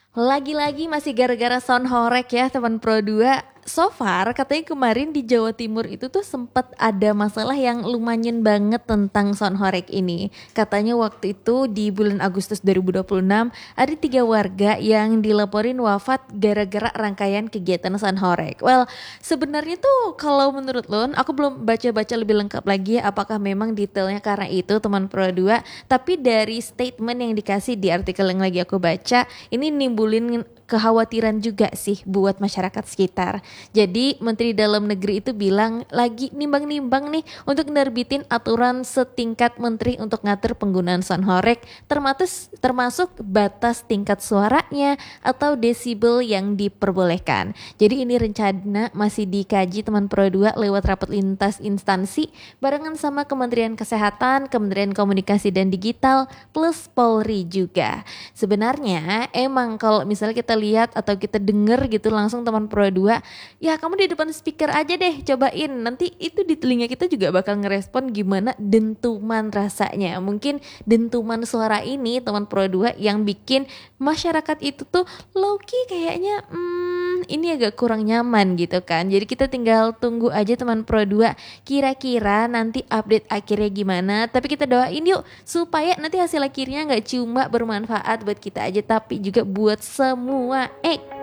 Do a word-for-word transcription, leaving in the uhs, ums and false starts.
Lagi-lagi masih gara-gara sound horeg ya teman Pro dua. So far katanya kemarin di Jawa Timur itu tuh sempat ada masalah yang lumayan banget tentang sound horeg ini. Katanya waktu itu di bulan Agustus dua ribu dua puluh enam ada tiga warga yang dilaporin wafat gara-gara rangkaian kegiatan sound horeg. Well, sebenarnya tuh kalau menurut lo, aku belum baca-baca lebih lengkap lagi ya, apakah memang detailnya karena itu teman Pro dua. Tapi dari statement yang dikasih di artikel yang lagi aku baca, ini nimbulin kekhawatiran juga sih buat masyarakat sekitar. Jadi Menteri Dalam Negeri itu bilang lagi nimbang-nimbang nih untuk nerbitin aturan setingkat menteri untuk ngatur penggunaan sound horeg, termasuk termasuk batas tingkat suaranya atau desibel yang diperbolehkan. Jadi ini rencana masih dikaji teman Pro dua lewat rapat lintas instansi barengan sama Kementerian Kesehatan, Kementerian Komunikasi dan Digital plus Polri juga. Sebenarnya emang kalau misalnya kita lihat atau kita denger gitu langsung teman Pro dua, ya kamu di depan speaker aja deh cobain, nanti itu di telinga kita juga bakal ngerespon gimana dentuman rasanya. Mungkin dentuman suara ini teman Pro dua yang bikin masyarakat itu tuh low-key kayaknya hmm, ini agak kurang nyaman gitu kan. Jadi kita tinggal tunggu aja teman Pro dua kira-kira nanti update akhirnya gimana. Tapi kita doain yuk supaya nanti hasil akhirnya gak cuma bermanfaat buat kita aja tapi juga buat semua. Eh